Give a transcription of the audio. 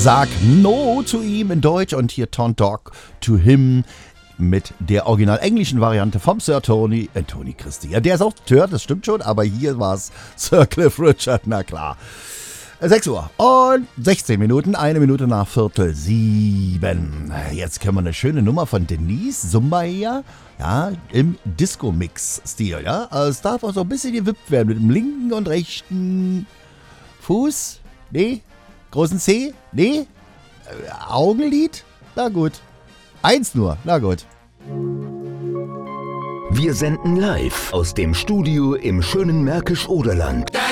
Sag No zu ihm in Deutsch und hier Don't Talk to Him mit der original englischen Variante vom Sir Tony Christie. Ja, der ist auch Tör, das stimmt schon, aber hier war es Sir Cliff Richard, na klar. 6 Uhr und 16 Minuten, 1 Minute nach 6:45. Jetzt können wir eine schöne Nummer von Denise Sumaya, ja, im Disco-Mix-Stil, ja. Also es darf auch so ein bisschen gewippt werden mit dem linken und rechten Fuß, nee, großen C, nee, Augenlid, na gut. 1 nur, na gut. Wir senden live aus dem Studio im schönen Märkisch-Oderland.